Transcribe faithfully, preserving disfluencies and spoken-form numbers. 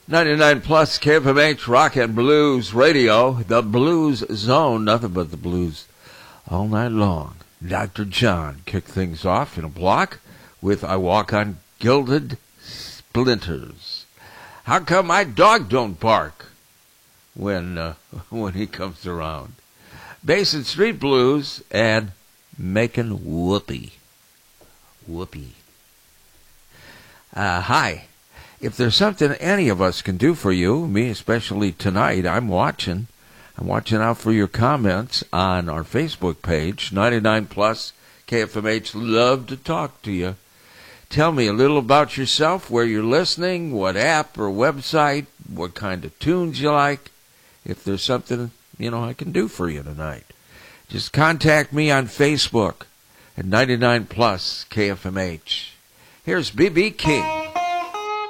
ninety-nine plus K F M H Rock and Blues Radio, the Blues Zone, nothing but the blues all night long. Doctor John kicked things off in a block with I Walk on Gilded Splinters. How come my dog don't bark when uh, when he comes around? Basin Street Blues and Making Whoopee. Whoopee. Uh, hi. If there's something any of us can do for you, me especially tonight, I'm watching. I'm watching out for your comments on our Facebook page, ninety-nine plus K F M H. Love to talk to you. Tell me a little about yourself, where you're listening, what app or website, what kind of tunes you like. If there's something, you know, I can do for you tonight, just contact me on Facebook at ninety-nine plus K F M H. Here's B B King.